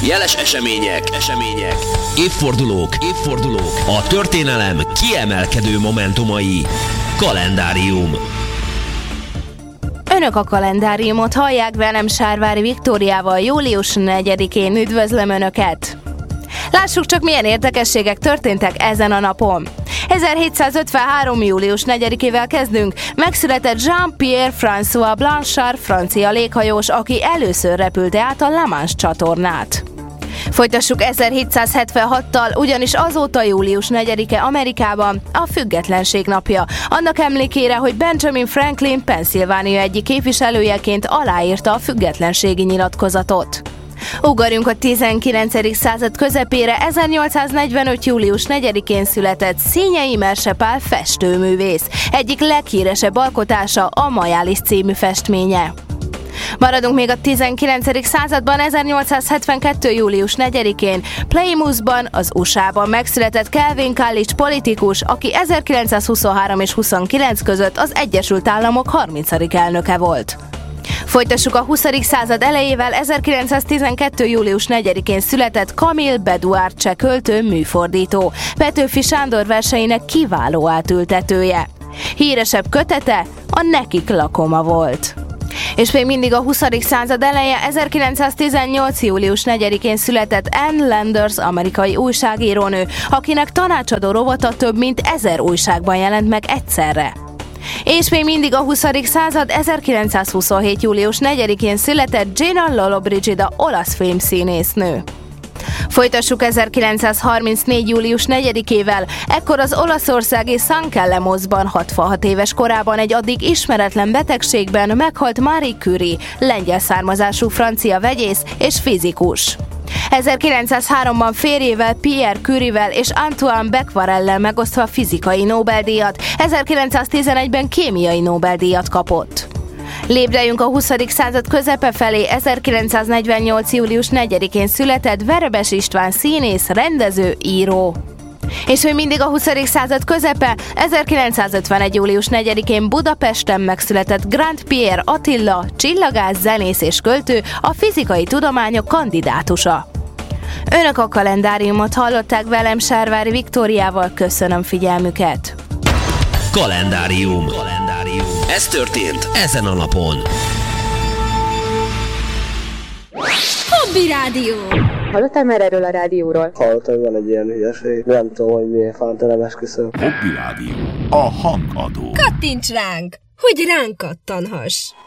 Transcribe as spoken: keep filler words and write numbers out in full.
Jeles események, események, évfordulók, évfordulók, a történelem kiemelkedő momentumai. Kalendárium. Önök a kalendáriumot hallják, velem Sárvári Viktóriával. Július negyedikén üdvözlöm Önöket! Lássuk csak, milyen érdekességek történtek ezen a napon. ezerhétszázötvenhárom. július negyedikével kezdünk. Megszületett Jean-Pierre François Blanchard, francia léghajós, aki először repülte át a La Manche csatornát. Folytassuk ezerhétszázhetvenhattal, ugyanis azóta július negyedike Amerikában a Függetlenség napja. Annak emlékére, hogy Benjamin Franklin Pennsylvania egyik képviselőjeként aláírta a függetlenségi nyilatkozatot. Ugorjunk a tizenkilencedik század közepére. ezernyolcszáznegyvenöt. július negyedikén született Színyei Mersepál festőművész. Egyik leghíresebb alkotása a Majális című festménye. Maradunk még a tizenkilencedik században. ezernyolcszázhetvenkettő. július negyedikén Plymouthban, az u es á-ban megszületett Calvin Coolidge politikus, aki ezerkilencszázhuszonhárom és huszonkilenc között az Egyesült Államok harmincadik elnöke volt. Folytassuk a huszadik század elejével. ezerkilencszáztizenkettő. július negyedikén született Camille Bedouard cseh költő, műfordító, Petőfi Sándor verseinek kiváló átültetője. Híresebb kötete a Nekik lakoma volt. És még mindig a huszadik század eleje. ezerkilencszáztizennyolc. július negyedikén született Ann Landers, amerikai újságírónő, akinek tanácsadó rovata több mint ezer újságban jelent meg egyszerre. És még mindig a huszadik század. ezerkilencszázhuszonhét. július negyedikén született Gina Lollobrigida, olasz filmszínésznő. Folytassuk ezerkilencszázharmincnégy. július negyedikével. Ekkor az olaszországi San Kellemosban hatvanhat éves korában egy addig ismeretlen betegségben meghalt Marie Curie, lengyel származású francia vegyész és fizikus. ezerkilencszázháromban férjével, Pierre Curievel és Antoine Becquerellel megosztva a fizikai Nobel-díjat, ezerkilencszáztizenegyben kémiai Nobel-díjat kapott. Lépdeljünk a huszadik század közepe felé. ezerkilencszáznegyvennyolc. július negyedikén született Verebes István színész, rendező, író. És még mindig a huszadik század közepe. ezerkilencszázötvenegy. július negyedikén Budapesten megszületett Grand Pierre Attila, csillagász, zenész és költő, a fizikai tudományok kandidátusa. Önök a kalendáriumot hallották, velem Sárvári Viktóriával. Köszönöm figyelmüket! Kalendárium. Kalendárium. Ez történt ezen a napon. Hobby Rádió. Hallottál már erről a rádióról? Hallottam, hogy van egy ilyen hülyeség. Nem tudom, hogy milyen fánta nem esküszöm. Hobby Rádió. A hangadó. Kattints ránk, hogy ránk kattanhass.